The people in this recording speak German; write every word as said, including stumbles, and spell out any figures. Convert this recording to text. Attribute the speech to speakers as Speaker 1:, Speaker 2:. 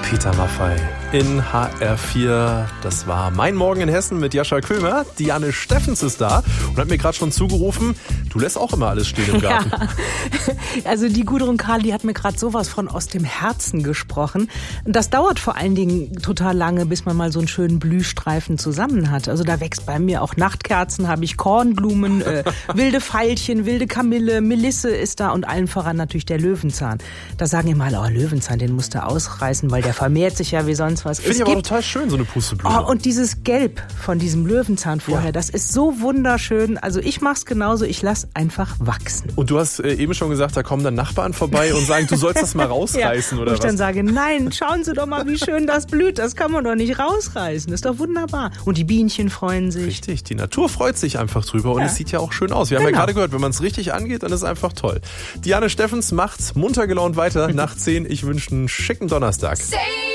Speaker 1: Peter Maffay in H R vier. Das war Mein Morgen in Hessen mit Jascha Köhmer. Diane Steffens ist da und hat mir gerade schon zugerufen, du lässt auch immer alles stehen im Garten.
Speaker 2: Ja. Also die Gudrun Karl, die hat mir gerade sowas von aus dem Herzen gesprochen. Das dauert vor allen Dingen total lange, bis man mal so einen schönen Blühstreifen zusammen hat. Also da wächst bei mir auch Nachtkerzen, habe ich Kornblumen, äh, wilde Veilchen, wilde Kamille, Melisse ist da und allen voran natürlich der Löwenzahn. Da sagen immer alle, oh, Löwenzahn, den musst du ausreißen, weil der vermehrt sich ja wie sonst was.
Speaker 1: Finde ich aber total schön, so eine Pusteblume.
Speaker 2: Oh, und dieses Gelb von diesem Löwenzahn vorher, ja. Das ist so wunderschön. Also ich mach's genauso, ich lass einfach wachsen.
Speaker 1: Und du hast äh, eben schon gesagt, da kommen dann Nachbarn vorbei und sagen, du sollst das mal rausreißen,
Speaker 2: ja,
Speaker 1: oder
Speaker 2: wo ich
Speaker 1: was?
Speaker 2: Dann sage, nein, schauen Sie doch mal, wie schön das blüht. Das kann man doch nicht rausreißen. Das ist doch wunderbar. Und die Bienchen freuen sich.
Speaker 1: Richtig, die Natur freut sich einfach drüber und
Speaker 2: ja.
Speaker 1: es sieht ja auch schön aus. Wir haben genau. ja gerade gehört, wenn man es richtig angeht, dann ist es einfach toll. Diane Steffens macht munter gelaunt weiter nach zehn. Ich wünsche einen schicken Donnerstag.